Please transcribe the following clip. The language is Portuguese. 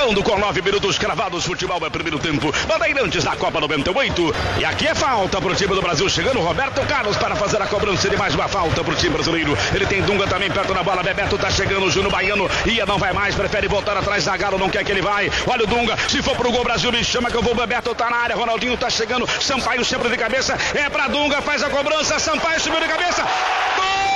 chegando com 9 minutos cravados. Futebol é primeiro tempo. Bandeirantes da Copa 98. E aqui é falta pro time do Brasil. Chegando Roberto Carlos para fazer a cobrança de mais uma falta pro time brasileiro. Ele tem Dunga também perto da bola. Bebeto tá chegando. Júnior Baiano ia, não vai mais. Prefere voltar atrás. Zagallo não quer que ele vai. Olha o Dunga. Se for pro gol, Brasil me chama que eu vou. Bebeto tá na área. Ronaldinho tá chegando. Sampaio sempre de cabeça. É pra Dunga. Faz a cobrança. Sampaio subiu de cabeça. Gol!